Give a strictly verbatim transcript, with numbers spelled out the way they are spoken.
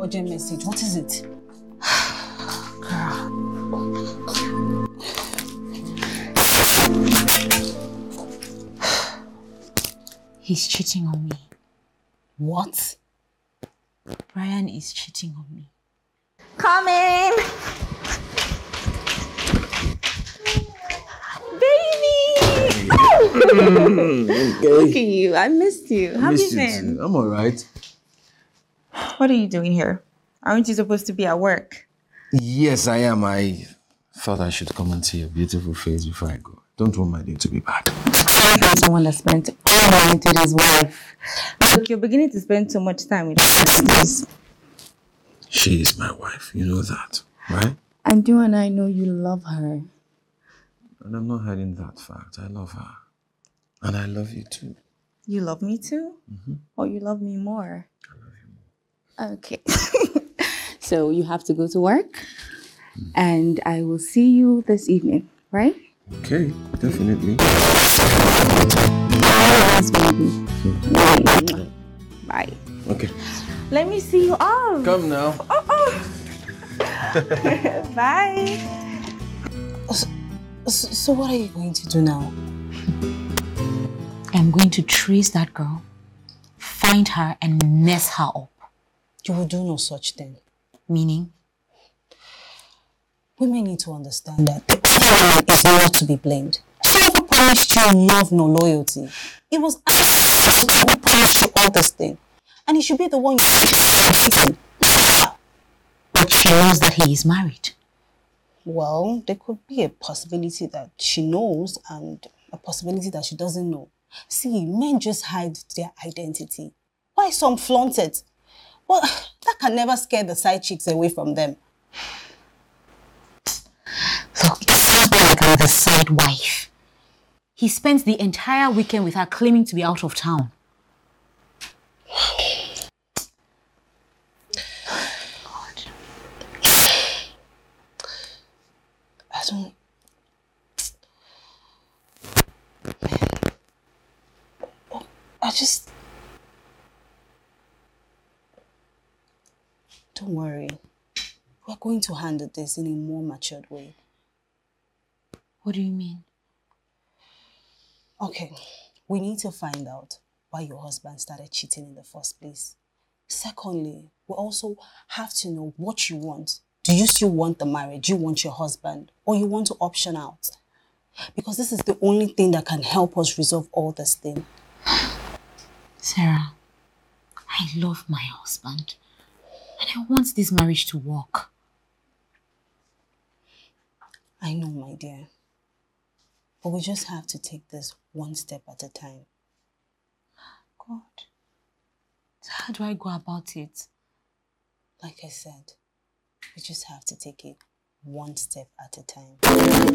urgent message. What is it? He's cheating on me. What? Brian is cheating on me. Coming! Baby! Look at you. I missed you. How have you been? I'm alright. What are you doing here? Aren't you supposed to be at work? Yes, I am. I thought I should come and see your beautiful face before I go. Don't want my day to be bad. I'm someone that spent all night with his wife. Look, you're beginning to spend so much time with us. She is my wife. You know that, right? And you and I know you love her. And I'm not hiding that fact. I love her. And I love you too. You love me too? Mm-hmm. Or you love me more? I love you more. Okay. So you have to go to work. Mm. And I will see you this evening, right? Okay, definitely. Yes, baby. Mm. Bye. Okay. Let me see you off. Come now. Oh, oh. Bye. So, so what are you going to do now? I'm going to trace that girl, find her and mess her up. You will do no such thing. Meaning? Women need to understand that the other man is not to be blamed. She never promised you love nor loyalty. It was us who promised you all this thing. And he should be the one you But she knows that he is married. Well, there could be a possibility that she knows and a possibility that she doesn't know. See, men just hide their identity. Why some flaunt it? Well, that can never scare the side chicks away from them. Look, it sounds like I'm the side wife. He spends the entire weekend with her claiming to be out of town. God. I don't... I just... Don't worry. We're going to handle this in a more matured way. What do you mean? Okay, we need to find out why your husband started cheating in the first place. Secondly, we also have to know what you want. Do you still want the marriage? Do you want your husband? Or you want to option out? Because this is the only thing that can help us resolve all this thing. Sarah, I love my husband. And I want this marriage to work. I know, my dear. But we just have to take this one step at a time. God. So how do I go about it? Like I said, we just have to take it one step at a time.